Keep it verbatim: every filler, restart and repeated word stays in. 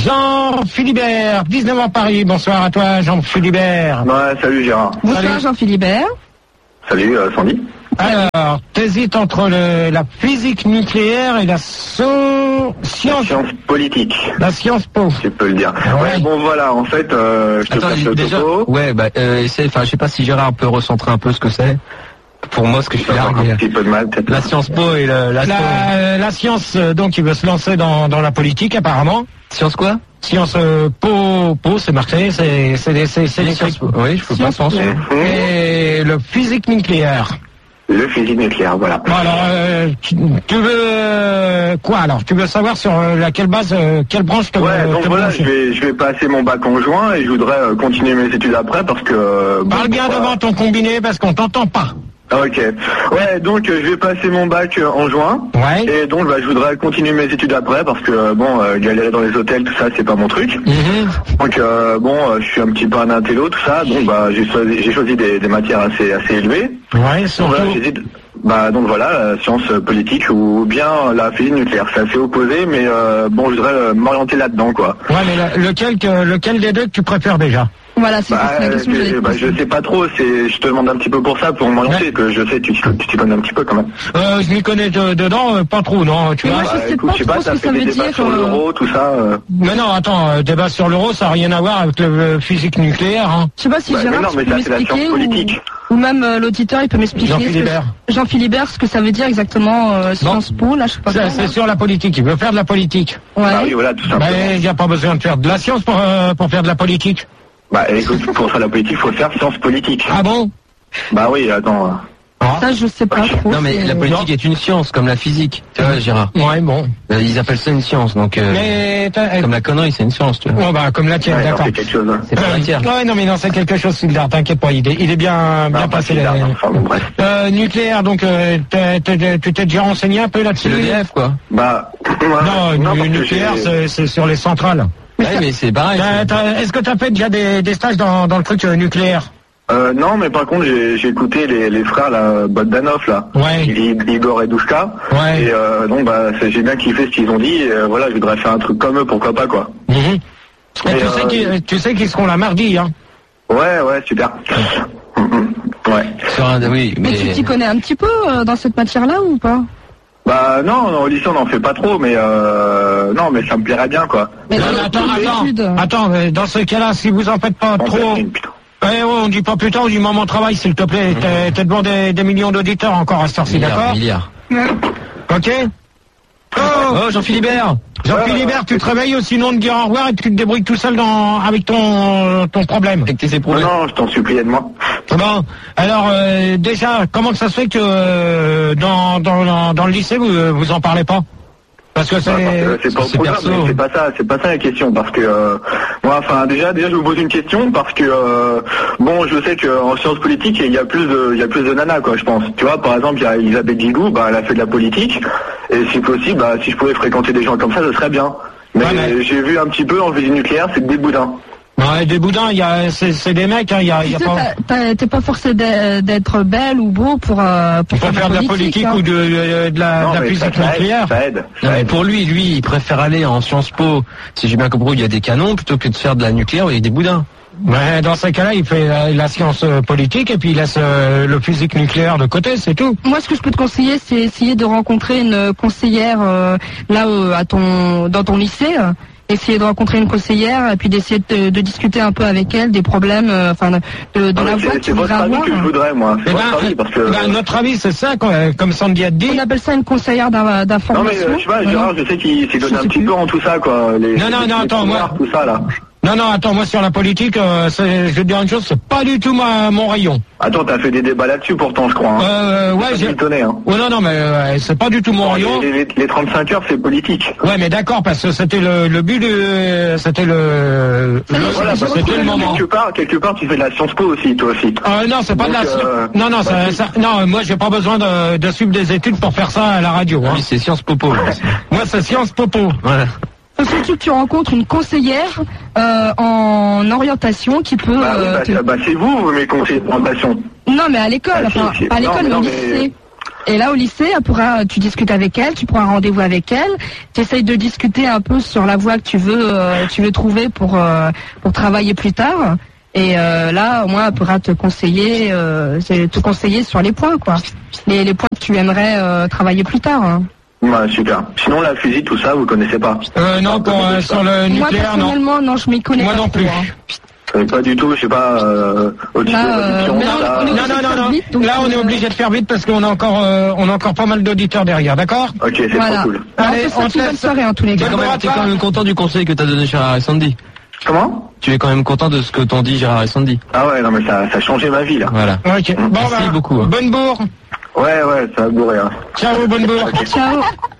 Jean Philibert, dix-neuf ans Paris. Bonsoir à toi, Jean Philibert. Ouais, salut Gérard. Bonsoir salut. Jean Philibert. Salut euh, Sandy. Alors, t'hésites entre le, la physique nucléaire et la so... science... La science politique. La science po. Tu peux le dire. Ouais, ouais bon voilà, en fait, euh, je te passe le déjà, topo. Ouais, bah, euh, enfin, je sais pas si Gérard peut recentrer un peu ce que c'est. Pour moi, ce que je suis largué. Un petit peu de mal, peut-être. La science po et la... La, la, la science, donc, il veut se lancer dans, dans la politique, apparemment. Science quoi? Science euh, po, po, c'est marqué, c'est, c'est, c'est, c'est les sciences po. Oui, je peux pas penser. Et le physique nucléaire. Le physique nucléaire, voilà. Bon, alors, euh, tu, tu veux euh, quoi alors? Tu veux savoir sur euh, laquelle base, euh, quelle branche te Ouais, te donc voilà, je vais, je vais passer mon bac en juin et je voudrais euh, continuer mes études après parce que... Euh, Parle bon, bien voilà. devant ton combiné parce qu'on t'entend pas. Ok. Ouais, donc euh, je vais passer mon bac euh, en juin. Ouais. Et donc bah, je voudrais continuer mes études après parce que euh, bon, euh, galérer dans les hôtels, tout ça, c'est pas mon truc. Mm-hmm. Donc euh, bon, euh, je suis un petit peu un intello, tout ça. Donc bah j'ai choisi, j'ai choisi des, des matières assez assez élevées. Ouais, donc, surtout. voilà, j'hésite. Bah donc voilà, la science politique ou bien la physique nucléaire, c'est assez opposé, mais euh, bon, je voudrais euh, m'orienter là-dedans, quoi. Ouais, mais la, lequel, que, lequel des deux que tu préfères déjà? Voilà, c'est bah, la question que j'allais te bah, poser. je sais pas trop, c'est, je te demande un petit peu pour ça, pour m'orienter, ouais. Que je sais, tu t'y connais un petit peu quand même. Euh, je m'y connais de, dedans, euh, pas trop, non, tu mais vois. moi, je bah, sais écoute, pas je sais trop pas, ce t'as que fait ça des veut débats dire. sur euh... l'euro, tout ça. Euh... Mais non, attends, euh, débat sur l'euro, ça n'a rien à voir avec le physique nucléaire, hein. Je sais pas si Ouais, Gérard, mais non, tu mais peux ça, c'est la m'expliquer science politique. ou, ou même euh, l'auditeur, il peut m'expliquer. Jean ce que- Philibert. Jean Philibert, ce que ça veut dire exactement, euh, Sciences Po, là, je sais pas. C'est, quoi, c'est là. sur la politique, il veut faire de la politique. Ouais. Bah oui, voilà, tout simplement. Mais il n'y a pas besoin de faire de la science pour, euh, pour faire de la politique. Bah écoute, pour faire la politique, faut faire science politique. Ah bon? Bah oui, attends. Ah. Ça, je sais pas trop. Non, mais c'est- la politique est une science, comme la physique. Tu vois, Gérard? Ouais, bon. Euh, Ils appellent ça une science, donc... Euh, Mais t'as- comme la connerie, c'est une science, tu vois. Bon, bah, comme la tienne, Ouais, non, d'accord. c'est quelque chose. Hein. C'est pas matière. Ouais, non, mais non, c'est quelque chose, Sildar, t'inquiète pas, il est, il est bien, bien Non, pas passé. si tard, les- enfin, bon, bref. Euh, nucléaire, donc, euh, t'es- t'es- tu t'es déjà renseigné un peu là-dessus? C'est l'E D F, quoi. Bah, ouais, Non, parce le que nucléaire, j'ai- c'est, c'est sur les centrales. Ouais, mais c'est pareil. T'as- c'est- t'as- est-ce que t'as fait déjà des, des stages dans, dans le truc euh, nucléaire? Euh, non, mais par contre, j'ai, j'ai écouté les, les frères, là, Bogdanov, là. Ouais. I- Igor et Douchka. Ouais. Et euh, donc, bah, c'est- j'ai bien kiffé ce qu'ils ont dit. Et, euh, voilà, je voudrais faire un truc comme eux, pourquoi pas, quoi. Mhm. Et Et, tu, euh, sais qu'ils, tu sais qu'ils seront là mardi, hein? Ouais, ouais, super. Mhm. Ouais. Sur un... Oui, Mais mais... tu t'y connais un petit peu euh, dans cette matière-là ou pas? Bah non, non, au lycée on n'en fait pas trop, mais euh, non, mais ça me plairait bien, quoi. Mais Non, dans mais les attends, attends, études. attends, mais dans ce cas-là, si vous en faites pas En trop... fait, putain. Eh ouais, on dit pas plus tard, on dit maman travail, s'il te plaît. T'es, t'es devant des, des millions d'auditeurs encore à cette heure-ci, Milliards, d'accord? milliards. Ok? Oh, Oh, Jean Philibert! Jean-Philibert, tu te réveilles ou sinon on te dire au revoir et tu te débrouilles tout seul dans, avec ton, ton problème. Avec tes Non, problèmes. non, je t'en supplie, aide-moi. Bon, alors euh, déjà, comment ça se fait que euh, dans, dans, dans, dans le lycée, vous, vous en parlez pas? Parce que c'est... Bah, parce que c'est pas au c'est programme, perso. mais c'est pas ça, c'est pas ça la question, parce que euh, moi, enfin déjà, déjà je vous pose une question parce que euh, bon, je sais qu'en sciences politiques il y a plus de, il y a plus de nanas, quoi, je pense. Tu vois, par exemple, il y a Elisabeth Guigou, bah elle a fait de la politique, et si possible, bah si je pouvais fréquenter des gens comme ça, ce serait bien. Mais, Ouais, mais- j'ai vu un petit peu en physique nucléaire, c'est des boudins. Ouais, des boudins, il y a, c'est, c'est des mecs, hein, il y a, il y Tu a sais, pas... t'as- t'as- t'es pas forcé d'e- d'être belle ou beau pour, euh, pour, Pour faire de la politique hein. ou de, de, de la, Non, de la mais physique ça, ça nucléaire. aide, ça aide. Non, Ça mais aide. pour lui, lui, il préfère aller en Sciences Po, si j'ai bien compris, il y a des canons, plutôt que de faire de la nucléaire où il y a des boudins. Ouais, dans ces cas-là, il fait la, la science euh, politique et puis il laisse euh, le physique nucléaire de côté, c'est tout. Moi, ce que je peux te conseiller, c'est essayer de rencontrer une conseillère euh, là euh, à ton dans ton lycée. euh, Essayer de rencontrer une conseillère et puis d'essayer de, de discuter un peu avec elle des problèmes, euh, enfin de, de, de Non, mais la c'est- voix que tu c'est votre voudrais avis avoir. que je voudrais, moi. C'est Eh votre ben, avis, parce que. eh ben, notre avis, c'est ça, quoi, comme Sandy a dit. On appelle ça une conseillère d'in- Non mais d'information. euh, je sais pas, voilà. Gérard, je sais qu'il s'y Je donne un sais petit plus. peu en tout ça, quoi. Les, Non, non, les- non, les attends, pouvoirs, moi- tout ça, là. Non, non, attends, moi sur la politique, euh, c'est, je vais te dire une chose, c'est pas du tout ma, mon rayon. Attends, t'as fait des débats là-dessus pourtant, je crois. Hein. Euh, ouais, J'ai j'ai... étonné, hein. Oh non, non, mais euh, c'est pas du tout mon rayon. Les, les, les trente-cinq heures, c'est politique. Ouais, mais d'accord, parce que c'était le, le but de... C'était le... Ça y est, le- Voilà, j'ai parce que c'était le retrouvé moment. quelque part, quelque part, tu fais de la Sciences Po aussi, toi aussi. Euh, non, c'est pas de la... Donc, euh, non, non, bah, ça, si. ça- non, moi j'ai pas besoin de, de suivre des études pour faire ça à la radio. Hein. Lui, c'est Sciences Popo. Moi, c'est Sciences Popo. Voilà. Faut surtout que tu rencontres une conseillère euh, en orientation qui peut. Bah, oui, euh, bah, te- c'est- bah, c'est vous, mes conseillers de présentation. Non, mais à l'école, Ah, si, enfin si. pas à Non, l'école, mais mais au non, mais- lycée. Et là, au lycée, elle pourra, tu discutes avec elle, tu prends un rendez-vous avec elle, tu essayes de discuter un peu sur la voie que tu veux, euh, tu veux trouver pour euh, pour travailler plus tard. Et euh, là, au moins, elle pourra te conseiller, euh, te conseiller sur les points, quoi. Les, les points que tu aimerais euh, travailler plus tard. Hein. Ouais, super. Sinon, la fusil, tout ça, vous connaissez pas? Euh, non, pour, euh, sur le Moi, nucléaire, non. personnellement, non, je m'y connais Moi pas non trop, plus. hein. Euh, Pas du tout, je sais pas, euh, au-dessus Là, de euh, réduction, mais là, ça. on est- Non, non, non, non. vite, donc, Là, on est euh, obligé de faire vite parce qu'on a encore, euh, on a encore pas mal d'auditeurs derrière, d'accord? Ok, c'est Voilà. trop cool. Alors, Allez, on te on souhaite te une bonne laisse. soirée, en tous les T'es cas. quand, même- t'es quand même content du conseil que t'as donné Gérard et Sandy. Comment? Tu es quand même content de ce que t'ont dit Gérard et Sandy. Ah ouais, non mais ça, ça a changé ma vie là. Voilà. Ok. Bon, Merci bah, beaucoup, hein. bonne bourre. Ouais, ouais, ça va bourrer. Hein. Ciao, bonne bourre. Ciao.